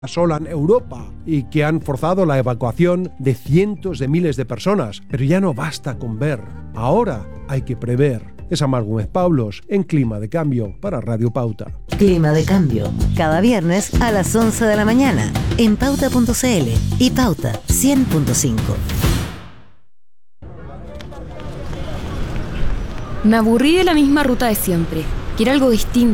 asolan Europa y que han forzado la evacuación de cientos de miles de personas. Pero ya no basta con ver. Ahora hay que prever. Es Amar Gómez Pablos en Clima de Cambio para Radio Pauta. Clima de Cambio, cada viernes a las 11 de la mañana en pauta.cl y Pauta 100.5. Me aburrí de la misma ruta de siempre. Quiero algo distinto.